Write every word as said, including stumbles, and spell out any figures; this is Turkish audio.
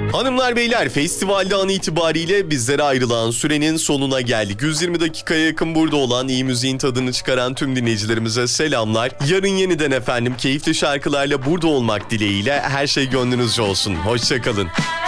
Hanımlar beyler, festivalde an itibariyle bizlere ayrılan sürenin sonuna geldik. yüz yirmi dakikaya yakın burada olan, iyi müziğin tadını çıkaran tüm dinleyicilerimize selamlar. Yarın yeniden efendim keyifli şarkılarla burada olmak dileğiyle her şey gönlünüzce olsun. Hoşça kalın.